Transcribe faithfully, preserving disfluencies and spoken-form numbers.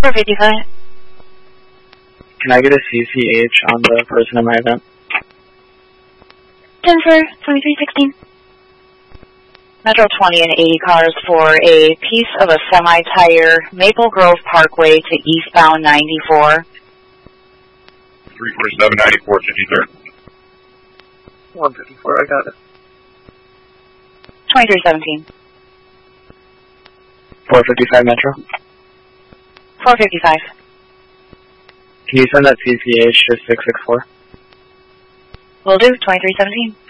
four fifty-five. Can I get a C C H on the person in my event? ten for twenty-three sixteen. Metro twenty and eighty cars for a piece of a semi-tire, Maple Grove Parkway to eastbound ninety-four. three forty-seven, ninety-four, fifty-third. one fifty-four, I got it. twenty-three seventeen. four fifty-five Metro. four fifty-five. Can you send that C C H to six six four? Will do, twenty-three seventeen.